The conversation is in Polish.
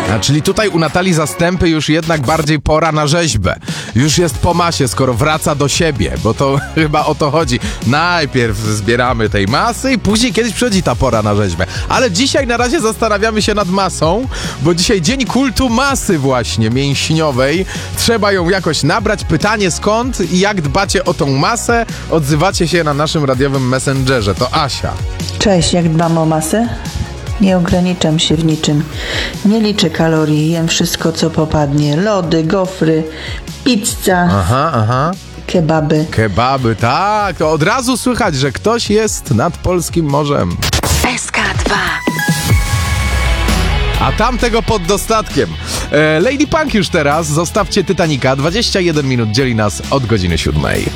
Czyli tutaj u Natalii Zastępy już jednak bardziej pora na rzeźbę. Już jest po masie, skoro wraca do siebie, bo to chyba o to chodzi. Najpierw zbieramy tej masy i później kiedyś przychodzi ta pora na rzeźbę. Ale dzisiaj na razie zastanawiamy się nad masą, bo dzisiaj dzień kultu masy właśnie mięśniowej. Trzeba ją jakoś nabrać. Pytanie skąd i jak dbacie o tą masę? Odzywacie się na naszym radiowym messengerze. To Asia. Cześć, jak dbam o masę? Nie ograniczam się w niczym. Nie liczę kalorii, jem wszystko co popadnie. Lody, gofry, pizza, kebaby. Kebaby, tak. To od razu słychać, że ktoś jest nad polskim morzem. SK2. A tamtego pod dostatkiem. Lady Punk już teraz. Zostawcie Titanica. 21 minut dzieli nas od godziny 7.